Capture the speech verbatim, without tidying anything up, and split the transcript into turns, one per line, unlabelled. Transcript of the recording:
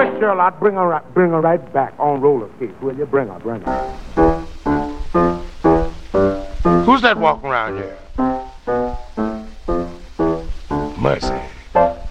West Sherlock, bring her, right, bring her right back on roller skates, will you? Bring her, bring her.
Who's that walking around here? Mercy.